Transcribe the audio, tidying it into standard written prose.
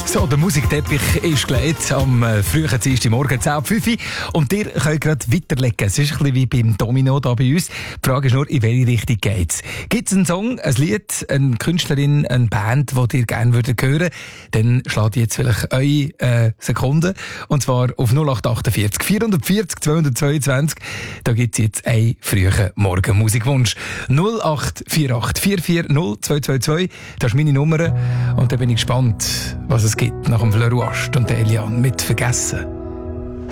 So, der Musikteppich ist gelegt am frühen Dienstagmorgen 10:05 Uhr und ihr könnt gerade weiterlegen. Es ist ein bisschen wie beim Domino da bei uns. Die Frage ist nur, in welche Richtung geht's? Gibt es einen Song, ein Lied, eine Künstlerin, eine Band, die ihr gerne würdet hören? Dann schlägt jetzt vielleicht eure Sekunden. Und zwar auf 0848 440 222. Da gibt es jetzt einen frühen Morgenmusikwunsch. 0848 440 222. Das ist meine Nummer. Und da bin ich gespannt, was es gibt nach dem Fleur Rouge und Eliane mit «Vergessen».